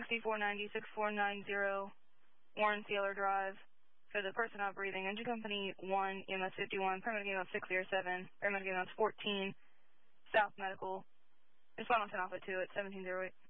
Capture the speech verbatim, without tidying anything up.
sixty-four ninety, sixty-four ninety, Warren Sealer Drive. For the person not breathing, engine company one, E M S fifty-one, paramedic E M S six zero seven, paramedic E M S fourteen, South Medical. Respond on ten Alpha two at seventeen oh eight.